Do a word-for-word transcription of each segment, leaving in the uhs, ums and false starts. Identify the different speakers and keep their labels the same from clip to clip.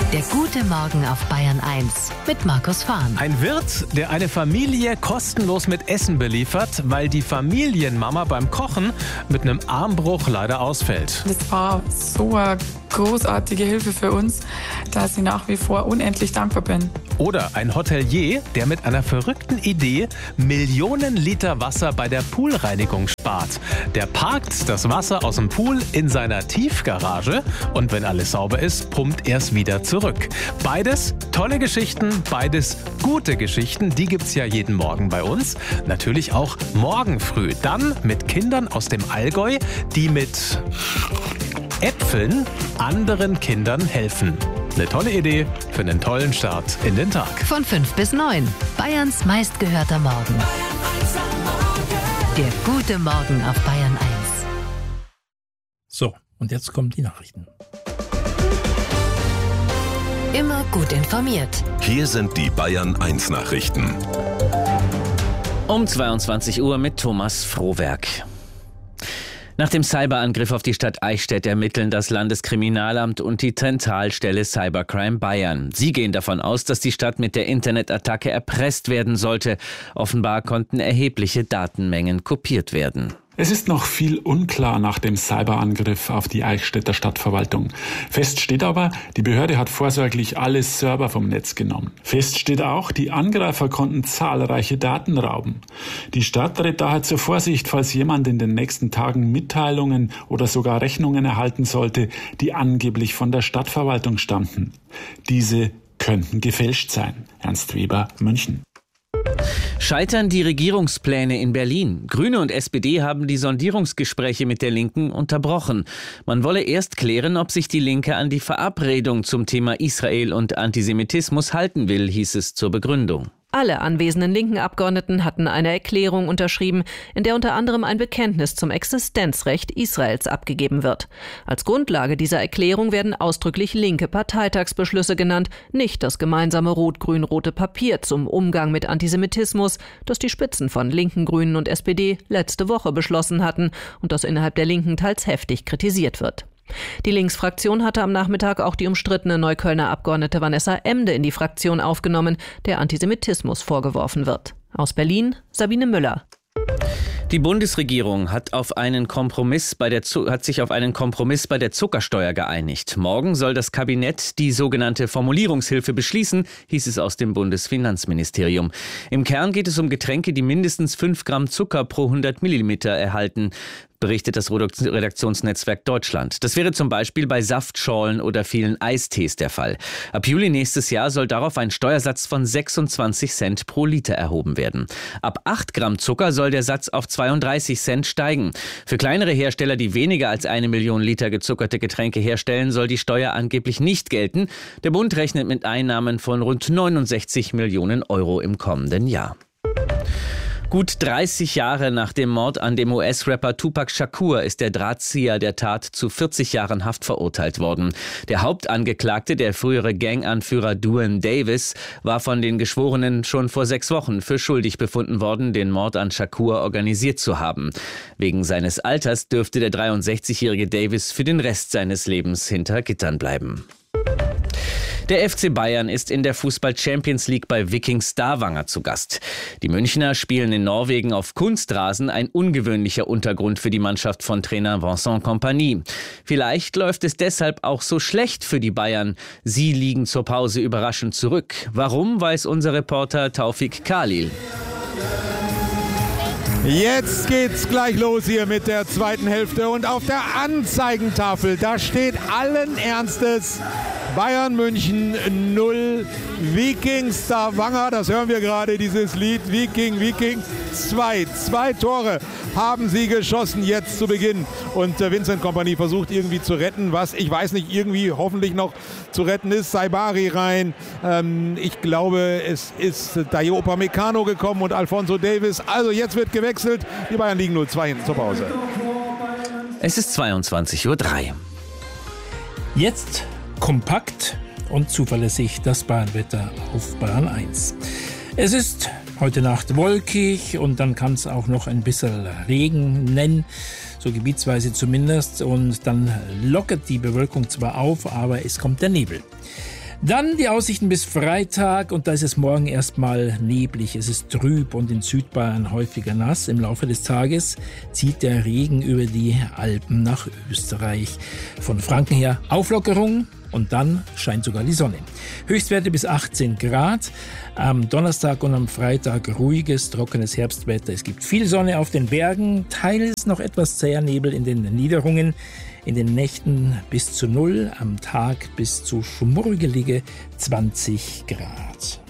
Speaker 1: Der gute Morgen auf Bayern eins mit Markus Fahn.
Speaker 2: Ein Wirt, der eine Familie kostenlos mit Essen beliefert, weil die Familienmama beim Kochen mit einem Armbruch leider ausfällt.
Speaker 3: Das war so eine großartige Hilfe für uns, dass ich nach wie vor unendlich dankbar bin.
Speaker 2: Oder ein Hotelier, der mit einer verrückten Idee Millionen Liter Wasser bei der Poolreinigung spart. Der parkt das Wasser aus dem Pool in seiner Tiefgarage und wenn alles sauber ist, pumpt er es wieder zurück. Beides tolle Geschichten, beides gute Geschichten, die gibt's ja jeden Morgen bei uns. Natürlich auch morgen früh. Dann mit Kindern aus dem Allgäu, die mit Äpfeln anderen Kindern helfen. Eine tolle Idee für einen tollen Start in den Tag.
Speaker 1: Von fünf bis neun. Bayerns meistgehörter Morgen. Der gute Morgen auf Bayern eins.
Speaker 4: So, und jetzt kommen die Nachrichten.
Speaker 1: Immer gut informiert.
Speaker 5: Hier sind die Bayern eins Nachrichten.
Speaker 6: Um zweiundzwanzig Uhr mit Thomas Frohwerk. Nach dem Cyberangriff auf die Stadt Eichstätt ermitteln das Landeskriminalamt und die Zentralstelle Cybercrime Bayern. Sie gehen davon aus, dass die Stadt mit der Internetattacke erpresst werden sollte. Offenbar konnten erhebliche Datenmengen kopiert werden.
Speaker 7: Es ist noch viel unklar nach dem Cyberangriff auf die Eichstätter Stadtverwaltung. Fest steht aber, die Behörde hat vorsorglich alle Server vom Netz genommen. Fest steht auch, die Angreifer konnten zahlreiche Daten rauben. Die Stadt rät daher zur Vorsicht, falls jemand in den nächsten Tagen Mitteilungen oder sogar Rechnungen erhalten sollte, die angeblich von der Stadtverwaltung stammten. Diese könnten gefälscht sein. Ernst Weber, München.
Speaker 6: Scheitern die Regierungspläne in Berlin? Grüne und S P D haben die Sondierungsgespräche mit der Linken unterbrochen. Man wolle erst klären, ob sich die Linke an die Verabredung zum Thema Israel und Antisemitismus halten will, hieß es zur Begründung.
Speaker 8: Alle anwesenden linken Abgeordneten hatten eine Erklärung unterschrieben, in der unter anderem ein Bekenntnis zum Existenzrecht Israels abgegeben wird. Als Grundlage dieser Erklärung werden ausdrücklich linke Parteitagsbeschlüsse genannt, nicht das gemeinsame rot-grün-rote Papier zum Umgang mit Antisemitismus, das die Spitzen von Linken, Grünen und S P D letzte Woche beschlossen hatten und das innerhalb der Linken teils heftig kritisiert wird. Die Linksfraktion hatte am Nachmittag auch die umstrittene Neuköllner Abgeordnete Vanessa Emde in die Fraktion aufgenommen, der Antisemitismus vorgeworfen wird. Aus Berlin, Sabine Müller.
Speaker 6: Die Bundesregierung hat, auf einen Kompromiss bei der, hat sich auf einen Kompromiss bei der Zuckersteuer geeinigt. Morgen soll das Kabinett die sogenannte Formulierungshilfe beschließen, hieß es aus dem Bundesfinanzministerium. Im Kern geht es um Getränke, die mindestens fünf Gramm Zucker pro hundert Milliliter erhalten, berichtet das Redaktionsnetzwerk Deutschland. Das wäre zum Beispiel bei Saftschorlen oder vielen Eistees der Fall. Ab Juli nächstes Jahr soll darauf ein Steuersatz von sechsundzwanzig Cent pro Liter erhoben werden. Ab acht Gramm Zucker soll der Satz auf zweiunddreißig Cent steigen. Für kleinere Hersteller, die weniger als eine Million Liter gezuckerte Getränke herstellen, soll die Steuer angeblich nicht gelten. Der Bund rechnet mit Einnahmen von rund neunundsechzig Millionen Euro im kommenden Jahr. Gut dreißig Jahre nach dem Mord an dem U S-Rapper Tupac Shakur ist der Drahtzieher der Tat zu vierzig Jahren Haft verurteilt worden. Der Hauptangeklagte, der frühere Ganganführer Duane Davis, war von den Geschworenen schon vor sechs Wochen für schuldig befunden worden, den Mord an Shakur organisiert zu haben. Wegen seines Alters dürfte der dreiundsechzigjährige Davis für den Rest seines Lebens hinter Gittern bleiben. Der F C Bayern ist in der Fußball-Champions League bei Viking Stavanger zu Gast. Die Münchner spielen in Norwegen auf Kunstrasen, ein ungewöhnlicher Untergrund für die Mannschaft von Trainer Vincent Kompany. Vielleicht läuft es deshalb auch so schlecht für die Bayern. Sie liegen zur Pause überraschend zurück. Warum, weiß unser Reporter Taufik Khalil.
Speaker 9: Jetzt geht's gleich los hier mit der zweiten Hälfte und auf der Anzeigentafel, da steht allen Ernstes Bayern München null, Viking Stavanger, das hören wir gerade, dieses Lied, Viking, Viking, zwei, zwei Tore haben sie geschossen jetzt zu Beginn und Vincent Kompany versucht irgendwie zu retten, was, ich weiß nicht, irgendwie hoffentlich noch zu retten ist, Saibari rein, ähm, ich glaube, es ist Dayo Upamecano gekommen und Alphonso Davies, also jetzt wird gewechselt, die Bayern liegen null zwei hinten zur Pause.
Speaker 6: Es ist zweiundzwanzig Uhr drei.
Speaker 4: Jetzt kompakt und zuverlässig das Bayernwetter auf Bayern eins. Es ist heute Nacht wolkig und dann kann es auch noch ein bisschen regnen, so gebietsweise zumindest. Und dann lockert die Bewölkung zwar auf, aber es kommt der Nebel. Dann die Aussichten bis Freitag und da ist es morgen erstmal neblig. Es ist trüb und in Südbayern häufiger nass. Im Laufe des Tages zieht der Regen über die Alpen nach Österreich. Von Franken her Auflockerung und dann scheint sogar die Sonne. Höchstwerte bis achtzehn Grad. Am Donnerstag und am Freitag ruhiges, trockenes Herbstwetter. Es gibt viel Sonne auf den Bergen, teils noch etwas zäher Nebel in den Niederungen. In den Nächten bis zu null, am Tag bis zu schmurgelige zwanzig Grad.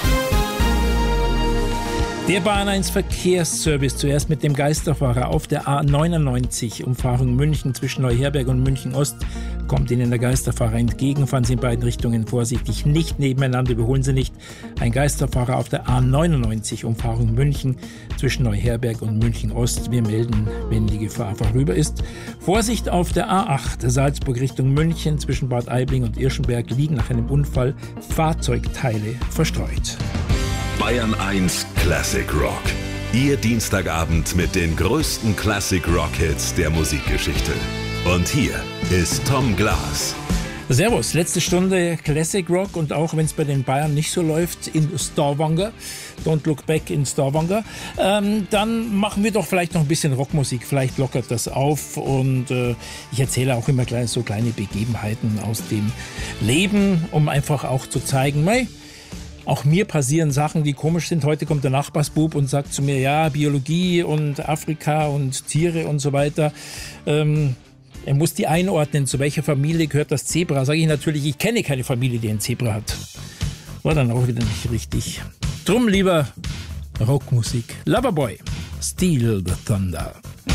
Speaker 4: Der Bayern eins Verkehrsservice, zuerst mit dem Geisterfahrer auf der A neunundneunzig, Umfahrung München zwischen Neuherberg und München Ost, kommt Ihnen der Geisterfahrer entgegen, fahren Sie in beiden Richtungen vorsichtig, nicht nebeneinander, überholen Sie nicht. Ein Geisterfahrer auf der A neunundneunzig, Umfahrung München zwischen Neuherberg und München Ost. Wir melden, wenn die Gefahr vorüber ist. Vorsicht auf der A acht, Salzburg Richtung München zwischen Bad Aibling und Irschenberg, liegen nach einem Unfall Fahrzeugteile verstreut.
Speaker 5: Bayern eins Classic Rock. Ihr Dienstagabend mit den größten Classic Rock Hits der Musikgeschichte. Und hier ist Tom Glas.
Speaker 4: Servus, letzte Stunde Classic Rock und auch wenn es bei den Bayern nicht so läuft in Stavanger, Don't Look Back in Stavanger, ähm, dann machen wir doch vielleicht noch ein bisschen Rockmusik, vielleicht lockert das auf und äh, ich erzähle auch immer gleich so kleine Begebenheiten aus dem Leben, um einfach auch zu zeigen, hey, auch mir passieren Sachen, die komisch sind. Heute kommt der Nachbarsbub und sagt zu mir, ja, Biologie und Afrika und Tiere und so weiter. Ähm, er muss die einordnen, zu welcher Familie gehört das Zebra. Sage ich natürlich, ich kenne keine Familie, die ein Zebra hat. War dann auch wieder nicht richtig. Drum lieber Rockmusik. Loverboy, Steal the Thunder.